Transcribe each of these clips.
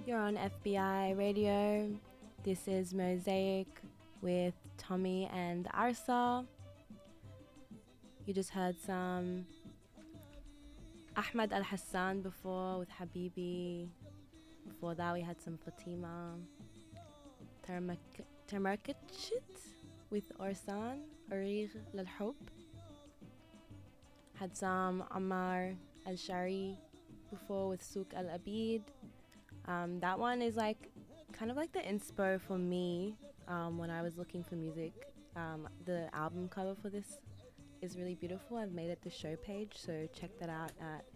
You're on FBI Radio. This is Mosaic with Tommy and Arsa. You just heard some Ahmed Al Hassan before with Habibi. Before that, we had some Fatima. Termarkachit with Orsan. Urig Lal Hub. Had some Ammar Al Shari before with Souk Al Abid. That one is like kind of like the inspo for me when I was looking for music. The album cover for this is really beautiful. I've made it the show page, so check that out at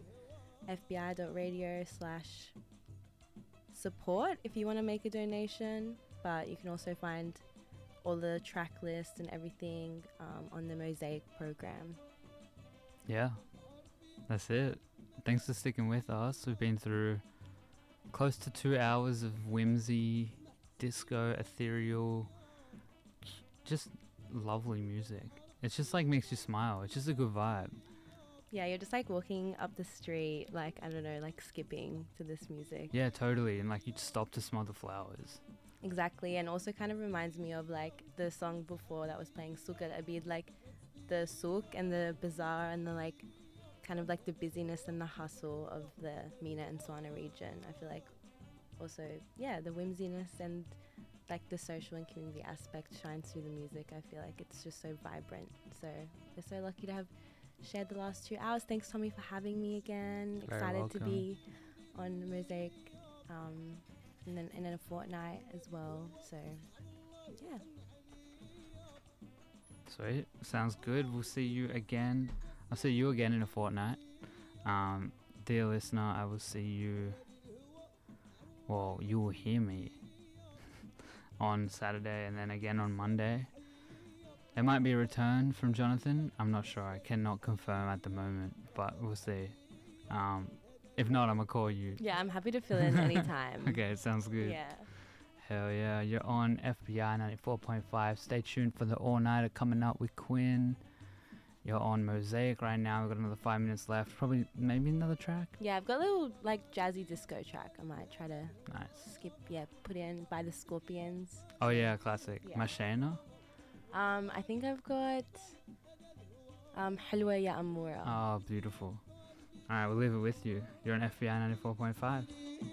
fbi.radio/support if you want to make a donation. But you can also find all the track lists and everything on the Mosaic program. Yeah, that's it. Thanks for sticking with us. We've been through close to 2 hours of whimsy, disco, ethereal, just lovely music. It's just like makes you smile. It's just a good vibe. Yeah, you're just like walking up the street, like, I don't know, like skipping to this music. Yeah, totally. And like you stop to smell the flowers. Exactly. And also kind of reminds me of like the song before that was playing Souk Al Abid, like the souk and the bazaar and the like kind of like the busyness and the hustle of the Mina and Swana region. I feel like also, yeah, the whimsiness and like the social and community aspect shines through the music. I feel like it's just so vibrant. So we're so lucky to have shared the last 2 hours. Thanks, Tommy, for having me again. Excited to be on Mosaic and then in a fortnight as well. So yeah. Sweet. Sounds good. We'll see you again. I'll see you again in a fortnight. Dear listener, I will see you, well, you will hear me on Saturday and then again on Monday. There might be a return from Jonathan. I'm not sure. I cannot confirm at the moment, but we'll see. If not, I'm going to call you. Yeah, I'm happy to fill in anytime. Okay, sounds good. Yeah. Hell yeah. You're on FBI 94.5. Stay tuned for the all-nighter coming up with Quinn. You're on Mosaic right now. We've got another 5 minutes left. Probably maybe another track. Yeah, I've got a little like jazzy disco track. I might try to skip. Yeah, put in by the Scorpions. Oh yeah, classic. Yeah. Mashena? I think I've got Halwa Ya Amura. Oh, beautiful. Alright, we'll leave it with you. You're on FBI 94.5.